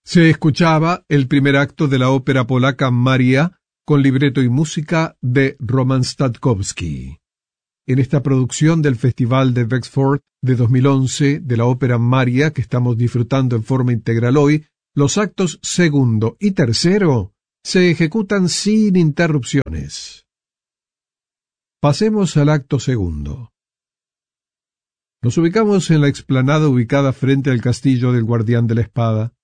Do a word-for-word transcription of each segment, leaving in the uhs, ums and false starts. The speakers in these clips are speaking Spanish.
Se escuchaba el primer acto de la ópera polaca Maria, con libreto y música de Roman Statkowski. En esta producción del Festival de Wexford de dos mil once de la ópera Maria, que estamos disfrutando en forma integral hoy, los actos segundo y tercero se ejecutan sin interrupciones. Pasemos al acto segundo. Nos ubicamos en la explanada ubicada frente al castillo del Guardián de la Espada.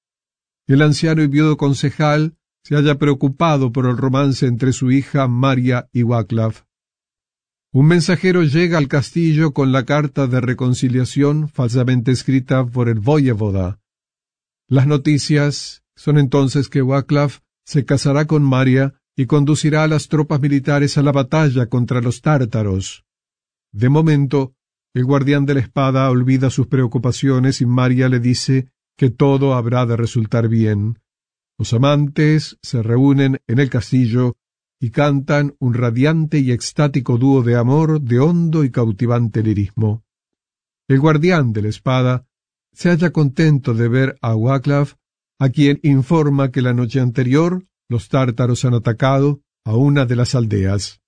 El anciano y viudo concejal se halla preocupado por el romance entre su hija Maria y Václav. Un mensajero llega al castillo con la carta de reconciliación falsamente escrita por el voyevoda. Las noticias son entonces que Václav se casará con Maria y conducirá a las tropas militares a la batalla contra los tártaros. De momento, el Guardián de la Espada olvida sus preocupaciones y Maria le dice que todo habrá de resultar bien. Los amantes se reúnen en el castillo y cantan un radiante y extático dúo de amor de hondo y cautivante lirismo. El Guardián de la Espada se halla contento de ver a Václav, a quien informa que la noche anterior los tártaros han atacado a una de las aldeas.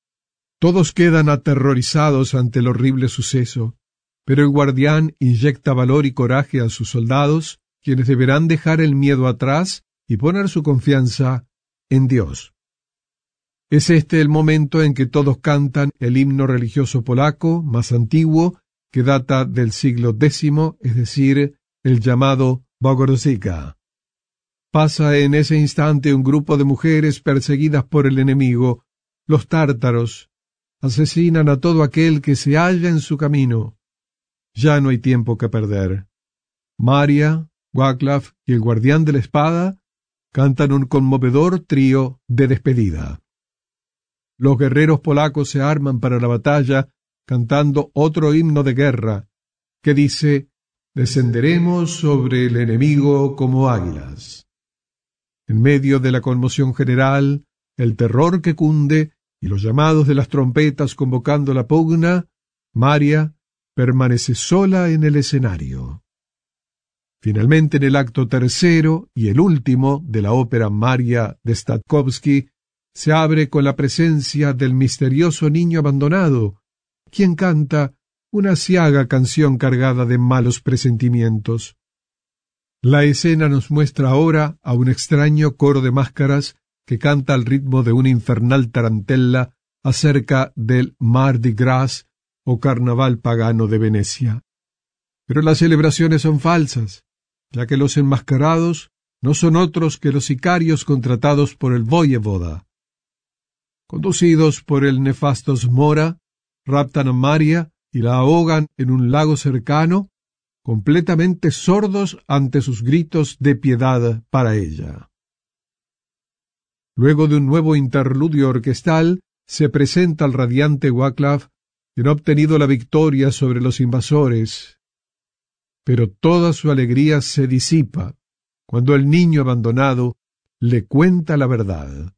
Todos quedan aterrorizados ante el horrible suceso, pero el guardián inyecta valor y coraje a sus soldados, quienes deberán dejar el miedo atrás y poner su confianza en Dios. Es este el momento en que todos cantan el himno religioso polaco más antiguo, que data del siglo décimo, es decir, el llamado Bogorosica. Pasa en ese instante un grupo de mujeres perseguidas por el enemigo. Los tártaros asesinan a todo aquel que se halla en su camino. Ya no hay tiempo que perder. Maria, Václav y el Guardián de la Espada cantan un conmovedor trío de despedida. Los guerreros polacos se arman para la batalla cantando otro himno de guerra que dice: «Descenderemos sobre el enemigo como águilas». En medio de la conmoción general, el terror que cunde y los llamados de las trompetas convocando la pugna, Maria permanece sola en el escenario. Finalmente, en el acto tercero y el último de la ópera Maria de Statkowski, se abre con la presencia del misterioso niño abandonado, quien canta una aciaga canción cargada de malos presentimientos. La escena nos muestra ahora a un extraño coro de máscaras que canta al ritmo de una infernal tarantella acerca del Mardi Gras o carnaval pagano de Venecia. Pero las celebraciones son falsas, ya que los enmascarados no son otros que los sicarios contratados por el voyevoda. Conducidos por el nefasto Zmora, raptan a Maria y la ahogan en un lago cercano, completamente sordos ante sus gritos de piedad para ella. Luego de un nuevo interludio orquestal, se presenta al radiante Václav, quien ha obtenido la victoria sobre los invasores. Pero toda su alegría se disipa cuando el niño abandonado le cuenta la verdad.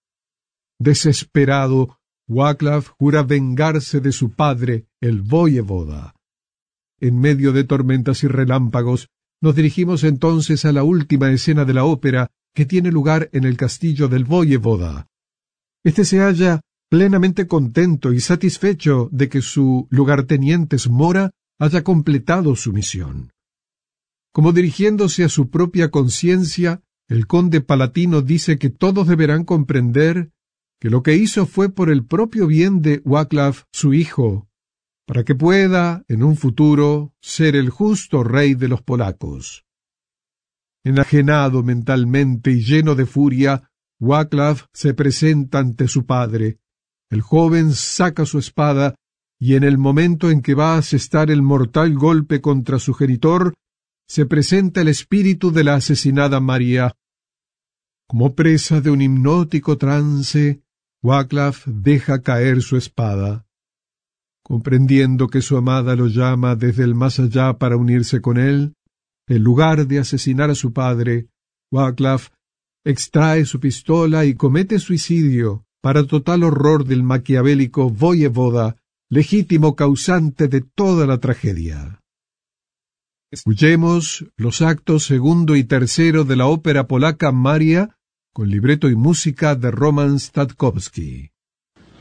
Desesperado, Václav jura vengarse de su padre, el voyevoda. En medio de tormentas y relámpagos, nos dirigimos entonces a la última escena de la ópera, que tiene lugar en el castillo del voyevoda. Este se halla plenamente contento y satisfecho de que su lugarteniente Zmora haya completado su misión. Como dirigiéndose a su propia conciencia, el conde palatino dice que todos deberán comprender que lo que hizo fue por el propio bien de Václav, su hijo, para que pueda, en un futuro, ser el justo rey de los polacos. Enajenado mentalmente y lleno de furia, Václav se presenta ante su padre. El joven saca su espada y en el momento en que va a asestar el mortal golpe contra su genitor, se presenta el espíritu de la asesinada Maria. Como presa de un hipnótico trance, Václav deja caer su espada. Comprendiendo que su amada lo llama desde el más allá para unirse con él, en lugar de asesinar a su padre, Václav extrae su pistola y comete suicidio, para total horror del maquiavélico voyevoda, legítimo causante de toda la tragedia. Escuchemos los actos segundo y tercero de la ópera polaca Maria, con libreto y música de Roman Statkowski.